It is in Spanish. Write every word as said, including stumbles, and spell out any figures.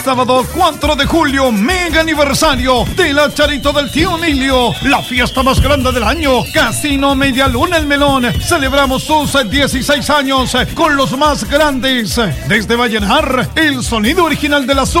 Sábado cuatro de julio, mega aniversario de la Charito del Tío Emilio, la fiesta más grande del año. Casino Media Luna El Melón. Celebramos sus dieciséis años con los más grandes. Desde Vallenar, el sonido original de la